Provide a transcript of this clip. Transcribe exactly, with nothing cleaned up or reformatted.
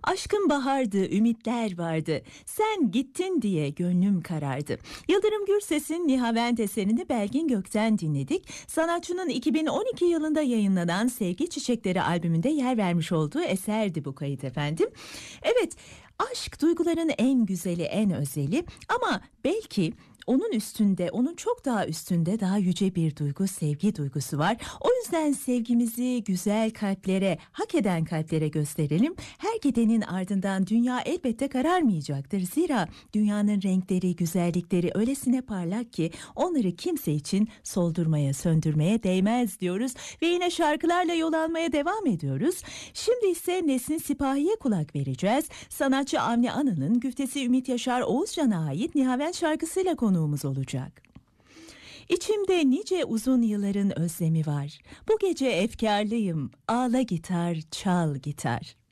Aşkın bahardı, ümitler vardı. Sen gittin diye gönlüm karardı. Yıldırım Gürses'in Nihavent eserini Belgin Gök'ten dinledik. Sanatçının iki bin on iki yılında yayınlanan Sevgi Çiçekleri albümünde yer vermiş olduğu eserdi bu kayıt efendim. Evet, aşk duyguların en güzeli, en özeli ama belki onun üstünde, onun çok daha üstünde daha yüce bir duygu, sevgi duygusu var. O yüzden sevgimizi güzel kalplere, hak eden kalplere gösterelim. Her gidenin ardından dünya elbette kararmayacaktır. Zira dünyanın renkleri, güzellikleri öylesine parlak ki onları kimse için soldurmaya, söndürmeye değmez diyoruz. Ve yine şarkılarla yol almaya devam ediyoruz. Şimdi ise Nesin Sipahi'ye kulak vereceğiz. Sanatçı Avni Anıl'ın güftesi Ümit Yaşar Oğuzcan'a ait Nihavent şarkısıyla konuğumuz olacak. İçimde nice uzun yılların özlemi var. Bu gece efkarlıyım. Ağla gitar, çal gitar.